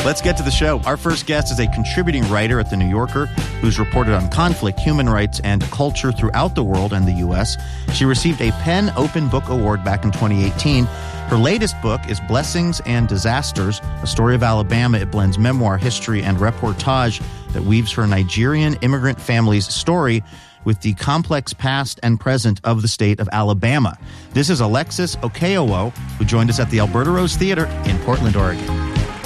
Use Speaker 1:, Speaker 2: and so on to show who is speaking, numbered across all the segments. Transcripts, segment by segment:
Speaker 1: Let's get to the show. Our first guest is a contributing writer at The New Yorker who's reported on conflict, human rights, and culture throughout the world and the U.S. She received a PEN Open Book Award back in 2018. Her latest book is Blessings and Disasters, a story of Alabama. It blends memoir, history, and reportage that weaves her Nigerian immigrant family's story with the complex past and present of the state of Alabama. This is Alexis Okeowo, who joined us at the Alberta Rose Theater in Portland, Oregon.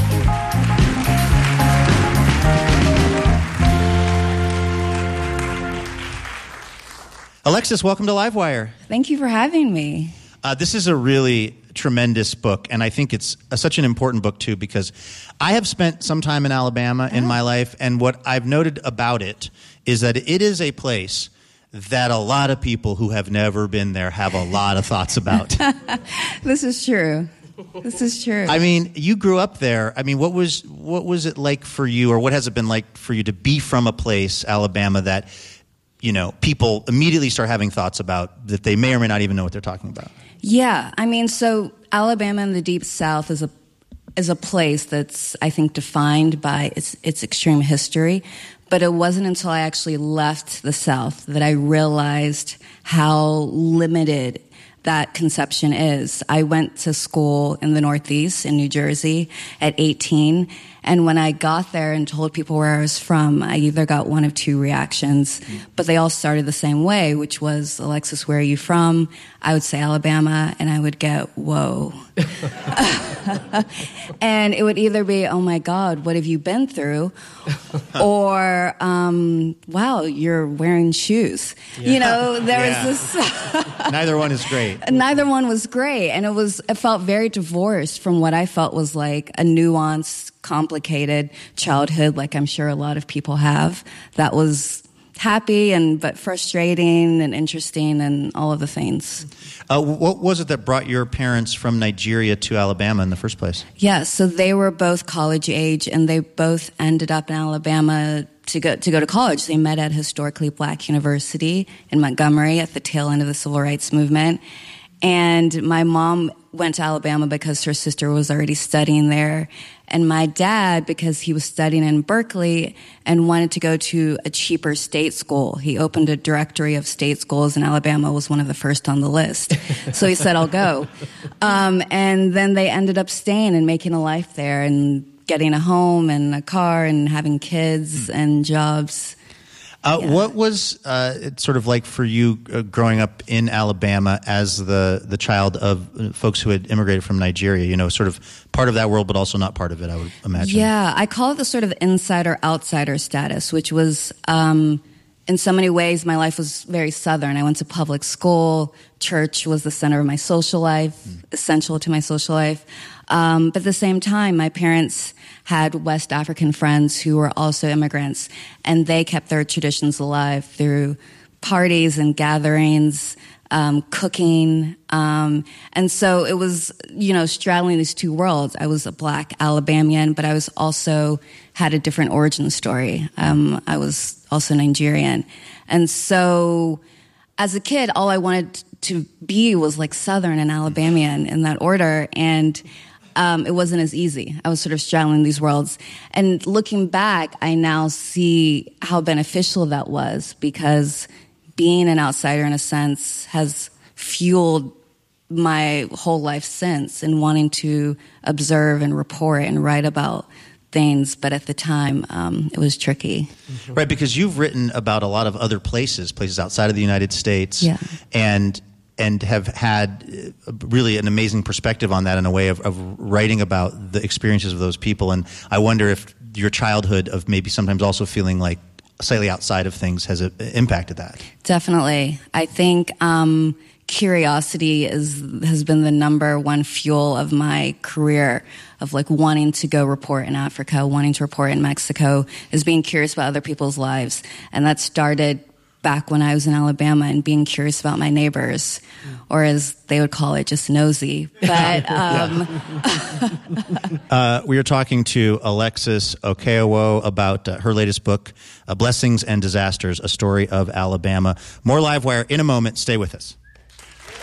Speaker 1: Alexis, welcome to Livewire.
Speaker 2: Thank you for having me.
Speaker 1: This is a really tremendous book, and I think it's such an important book, too, because I have spent some time in Alabama in my life, and what I've noted about it is that it is a place that a lot of people who have never been there have a lot of thoughts about.
Speaker 2: This is true. This is true.
Speaker 1: I mean, you grew up there. I mean, what was it like for you, or what has it been like for you to be from a place, Alabama, that, you know, people immediately start having thoughts about that they may or may not even know what they're talking about?
Speaker 2: Yeah, I mean, so Alabama in the Deep South is a place that's, I think, defined by its extreme history. But it wasn't until I actually left the South that I realized how limited that conception is. I went to school in the Northeast in New Jersey at 18, and when I got there and told people where I was from, I either got one of two reactions, but they all started the same way, which was, Alexis, where are you from? I would say Alabama, and I would get, whoa. And it would either be, oh my God, what have you been through? Or, wow, you're wearing shoes. Yeah. You know, there was this...
Speaker 1: Neither one is great.
Speaker 2: Neither one was great. And it felt very divorced from what I felt was like a nuanced, complicated childhood, like I'm sure a lot of people have. That was happy but frustrating and interesting and all of the things.
Speaker 1: What was it that brought your parents from Nigeria to Alabama in the first place?
Speaker 2: Yeah, so they were both college age, and they both ended up in Alabama to go to college. They met at historically black university in Montgomery at the tail end of the civil rights movement. And my mom went to Alabama because her sister was already studying there. And my dad, because he was studying in Berkeley and wanted to go to a cheaper state school. He opened a directory of state schools, and Alabama was one of the first on the list. So he said, I'll go. And then they ended up staying and making a life there and getting a home and a car and having kids and jobs.
Speaker 1: What was it sort of like for you growing up in Alabama as the child of folks who had immigrated from Nigeria, you know, sort of part of that world but also not part of it, I would imagine?
Speaker 2: Yeah, I call it the sort of insider-outsider status, which was, in so many ways, my life was very Southern. I went to public school. Church was the center of my social life, essential to my social life. But at the same time, my parents had West African friends who were also immigrants, and they kept their traditions alive through parties and gatherings, cooking. And so it was, you know, straddling these two worlds. I was a black Alabamian, but I was also had a different origin story. I was also Nigerian. And so as a kid, all I wanted to be was like Southern and Alabamian in that order. And it wasn't as easy. I was sort of straddling these worlds. And looking back, I now see how beneficial that was, because being an outsider, in a sense, has fueled my whole life since in wanting to observe and report and write about things. But at the time, it was tricky.
Speaker 1: Right, because you've written about a lot of other places outside of the United States.
Speaker 2: Yeah.
Speaker 1: And have had really an amazing perspective on that in a way of writing about the experiences of those people. And I wonder if your childhood of maybe sometimes also feeling like slightly outside of things has impacted that.
Speaker 2: Definitely. I think curiosity has been the number one fuel of my career, of like wanting to go report in Africa, wanting to report in Mexico, is being curious about other people's lives. And that started back when I was in Alabama and being curious about my neighbors, or as they would call it, just nosy. But
Speaker 1: we are talking to Alexis Okeowo about her latest book, Blessings and Disasters, a story of Alabama. More Livewire in a moment. Stay with us.